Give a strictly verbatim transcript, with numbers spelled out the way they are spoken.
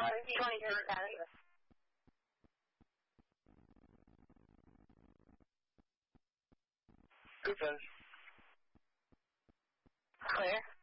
庄里是三十。 几分？ 会。